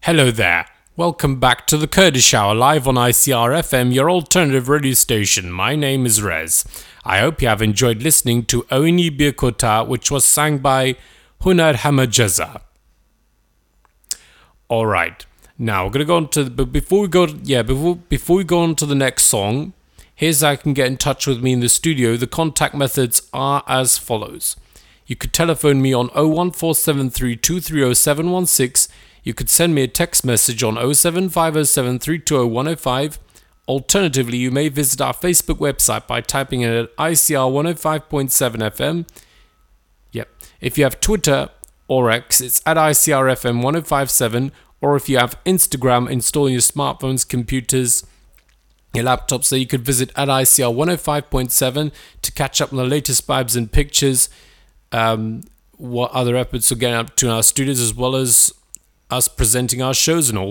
Hello there. Welcome back to the Kurdish Hour live on ICR FM, your alternative radio station. My name is Rez. I hope you have enjoyed listening to Oyni Bir Kota, which was sang by Hunar Hamajaza. All right. Now we're gonna go on to. But before we go on to the next song, here's how you can get in touch with me in the studio. The contact methods are as follows. You could telephone me on 01473230716. You could send me a text message on 07507320105. Alternatively, you may visit our Facebook website by typing in at ICR 105.7 FM. Yep. If you have Twitter or X, it's at ICR FM 1057. Or if you have Instagram, install your smartphones, computers, your laptops, so you could visit at ICR 105.7 to catch up on the latest vibes and pictures, what other efforts are getting up to in our studios, as well as us presenting our shows and all.